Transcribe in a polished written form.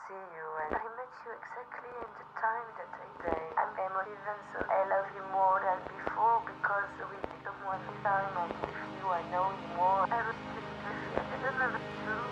see you, and I met you exactly in the time that I say I'm emotive, and so I love you more than before because we become one time, and with you I know you more. I was just I didn't understand